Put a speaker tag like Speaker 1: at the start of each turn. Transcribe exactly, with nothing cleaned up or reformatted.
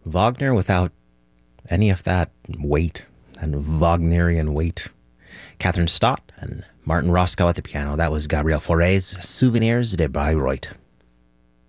Speaker 1: Wagner without any of that weight and Wagnerian weight. Catherine Stott and Martin Roscoe at the piano. That was Gabriel Fauré's Souvenirs de Bayreuth.